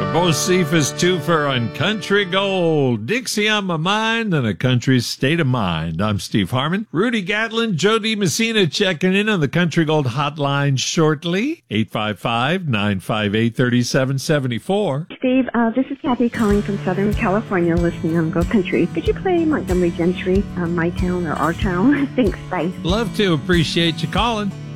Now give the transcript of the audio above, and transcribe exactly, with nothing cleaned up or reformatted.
Bocephus twofer on Country Gold. Dixie on my mind and a country state of mind. I'm Steve Harmon. Rudy Gatlin, Jody Messina checking in on the Country Gold hotline shortly. eight five five, nine five eight, three seven seven four. Steve, uh, this is Kathy calling from Southern California, listening on Go Country. Could you play Montgomery Gentry, uh, My Town or Our Town? Thanks, bye. Love to. Appreciate you calling.